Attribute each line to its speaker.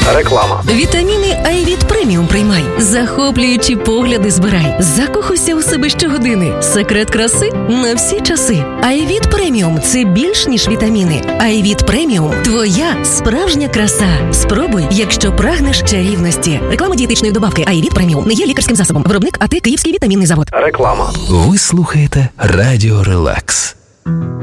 Speaker 1: Реклама.
Speaker 2: Вітаміни Айвіт Преміум приймай. Захоплюючі погляди збирай. Закохуйся у себе щогодини. Секрет краси на всі часи. Айвіт Преміум – це більш ніж вітаміни. Айвіт Преміум – твоя справжня краса. Спробуй, якщо прагнеш чарівності. Реклама дієтичної добавки Айвіт Преміум не є лікарським засобом. Виробник АТ Київський вітамінний завод.
Speaker 1: Реклама.
Speaker 3: Ви слухаєте Радіо Релакс.